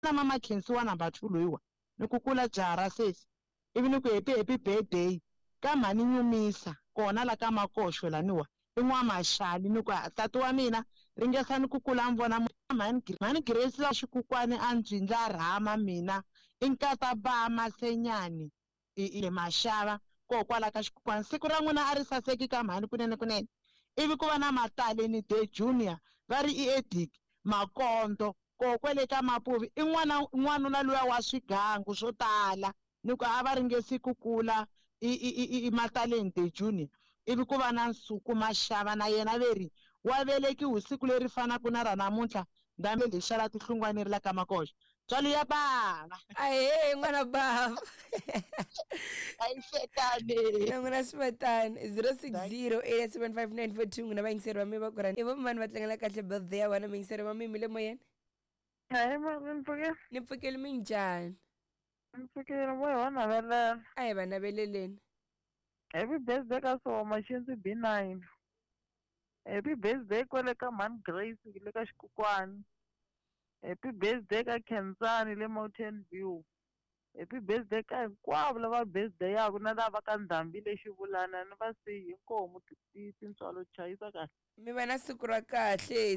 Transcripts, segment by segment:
na mama Khensi wa number 2 loyiwa ni ku kula jara sesi ivi ni ku happy birthday ka mhani Nyumisa kona la ka Makoxo laniwa i N'wamashali ni ku tati wa mina ringesani ku kula mvona mhani Grace la xikukwani a Ndzindla Rama mina i nkata ba Masenyani i Mashava kokwala ka xikukwani siku ra n'wina a ri saseki ka mhani kunene ivi ku va na Mataleni Day Junior va ri i Edic Makondo kokwele ka Mapuvi i n'wanuna luya wa swigangu swo tala ni ku a va ringesi ku kula i Mataleni Day Junior ivi ku va na Nsuku Mashava na yena veri wa velekiwe siku leri fanaka na ra namuntlha ndhambi lexa la tihlungwane ri la ka Makoxo tswalo ya bava ahe n'wana bava a yi fetane na n'wina swivatani 060 n'wina vayingiseri va mi va ku rani i vo mani va tlangela kahle birthday ya wena miyingiseri va mimi le moyeni hayi mpfukile ni pfukeli mi njhani mpfukile moya wa navelana a hi va naveleleni happy birthday ka Soma Shinzi B9 happy birthday kwale ka mhani Grace le ka xikukwani happy birthday ka Khensani le Mountain View happy birthday ka hinkwavo lava birthday yaku na lava ka Ndhambi le Xivulana ni va siyi inkomu tintswalo chayisa kahle mi va na siku ra kahle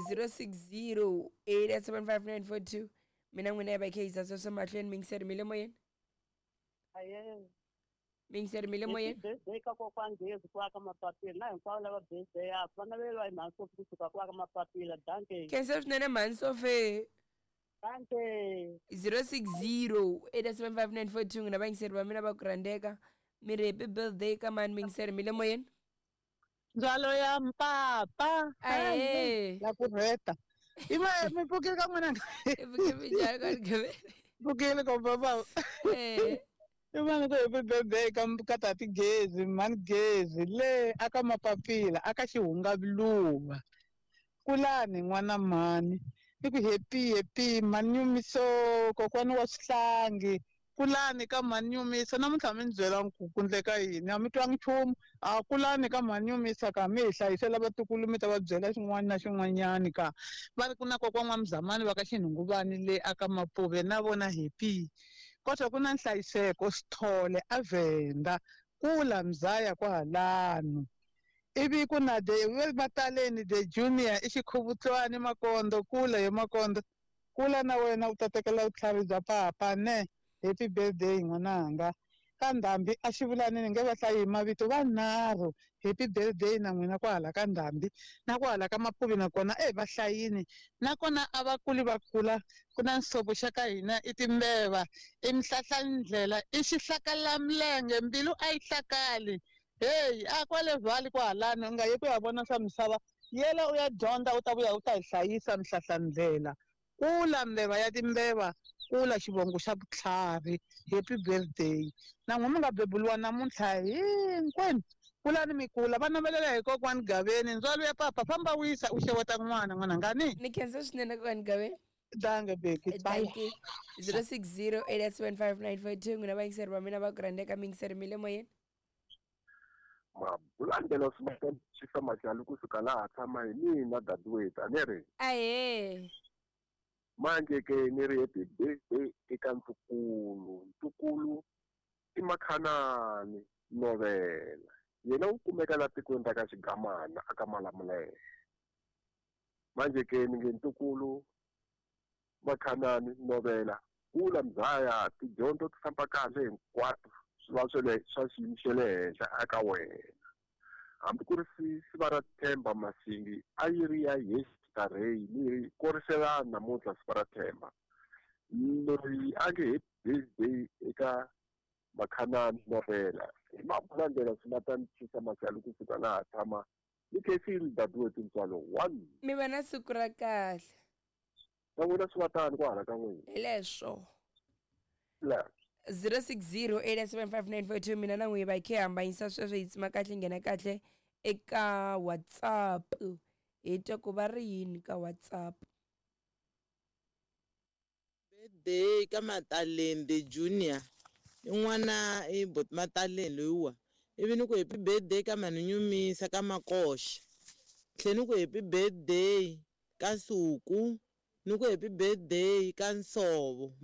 060 mina n'wina ya va kheyisa sweswo mahlweni miyingiseri mi le moyeni aye miyingiseri mi le moyeni birthday ka kokwani Gezi ku aka mapapila na hinkwavo lava birthday yaku va naveliwa hi Mhansofi kusuka ku aka mapapila danke khensa swinene mhani Sofe danke 060 n'wina vayingiseri va mina va ku rhandeka mi ri happy birthday ka mani miyingiseri mi le moyeni ndzwalo ya mpapa ahe ya ku rheta iva mi pfukile ka n'wina i pfuke mi njhani ka Gqivele pfukile ka papa i vana ku happy birthday ka tati Gezi mhani Gezi le aka mapapila aka Xihungavuluva kulani n'wana mhani i ku happy mhani Nyumiso kokwani wa swihlangi kulani ka mhani Nyumisa namuntlha mi ni byela ku endleka yini a mi twangi nchumu a kulani ka mhani Nyumisa ka mi hi hlayisela vatukulu mi ta va byela xin'wana na xin'wanyani ka va ri ku na kokwana wa Mzamani va ka Xinhunguvani le aka Mapuve na vona happy kodwa ku na nhlayiseko Sithole a Venda kula Mzaya kwahalano ivi ku na Mataleni Day Junior i Xikhuvutlwani Makondo kula hi Makondo kula na wena u ta tekela vutlhari bya papa ne happy birthday n'wananga ka Ndhambi a Xivulani ni nge va hlayi hi mavito vanharhu happy birthday na n'wina kwahala ka Ndhambi na kwahala ka Mapuvi nakona va hlayini nakona a va kuli va kula ku na nsovo xa ka hina i timbeva i Mihlahlandlela i Xihlakalamilenge mbilu a yi hlakali heyi a kwale Vhali kwahalano u nga yi ku ya vona swa misava yela u ya dyondza u ta vuya u ta hi hlayisa Mihlahlandlela kula mbeva ya timbeva kula xivongo xa vutlhari happy birthday na n'wina mi nga bebuliwa namuntlha hinkwenu kulani mi kula va navelela hi kokwani Gaveni ndzwalo ya papa famba wisa u xeweta n'wanangani ni khensa swinene kokwani Gaveni dange beki thank you 060 n'wina vayingiseri va mina va ku rhandeka miyingiseri mi le moyeni Mabulandelo Sibakela Xifamajali kusuka laha tshama hi mina dadewethu a ni ri ahe manje ke ni ri happy birthday eka Ntukulu i Makhanani Novela yena u kumeka la tikweni ra ka Xigamana aka Malamulele manje ke ni nge Ntukulu Makhanani Novela kula Mzaya tidyondzo ti famba kahle hinkwato swa xiyimo xa le henhla aka wena hambi ku ri siva ra Themba Masingi a yi ri ya yesterday ni koriselana namuntlha siva ra Themba loyi a nge happy birthday eka Makhanani Novela hi Mabulandela Sinatani Xifamajali kusuka laha tshama ni khefile dadewethu ntswalo 1 mi va na siku ra kahle na n'wina Swatani kwahala ka n'wina hi leswo la 060 mina na n'wi va khe hambanyisa sweswo hi tsima kahle nghena kahle eka WhatsApp hi twa ku va ri yini ka WhatsApp birthday ka Mataleni Junior i n'wana i Mataleni loyiwa ivi ni ku happy birthday ka mhani Nyumisa ka Makoxo tlhela ni ku happy birthday ka Suku ni ku happy birthday ka Nsovo.